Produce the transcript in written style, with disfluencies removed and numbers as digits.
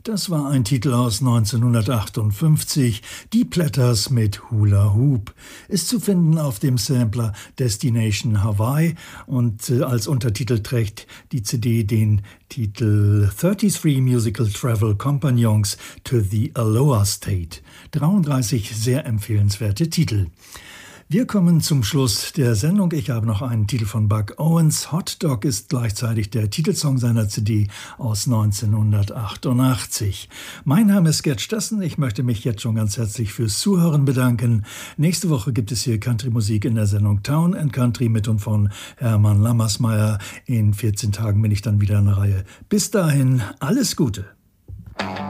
Das war ein Titel aus 1958, die Platters mit Hula Hoop. Ist zu finden auf dem Sampler Destination Hawaii und als Untertitel trägt die CD den Titel 33 Musical Travel Companions to the Aloha State. 33 sehr empfehlenswerte Titel. Wir kommen zum Schluss der Sendung. Ich habe noch einen Titel von Buck Owens. Hot Dog ist gleichzeitig der Titelsong seiner CD aus 1988. Mein Name ist Gerd Stassen. Ich möchte mich jetzt schon ganz herzlich fürs Zuhören bedanken. Nächste Woche gibt es hier Country-Musik in der Sendung Town & Country mit und von Hermann Lammersmeier. In 14 Tagen bin ich dann wieder in der Reihe. Bis dahin, alles Gute.